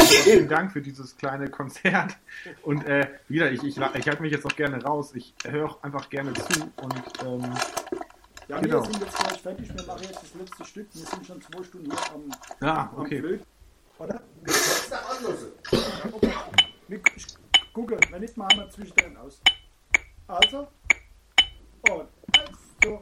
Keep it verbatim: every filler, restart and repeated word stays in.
vielen Dank für dieses kleine Konzert. Und äh, wieder, ich, ich, ich halte mich jetzt auch gerne raus. Ich höre auch einfach gerne zu. Und ähm, ja, genau. Wir sind jetzt gleich fertig. Wir machen jetzt das letzte Stück. Wir sind schon zwei Stunden hier am, ja, okay. am Flöten. Oder? Wir gucken, wenn nicht, machen wir zwischendrin aus. Also, und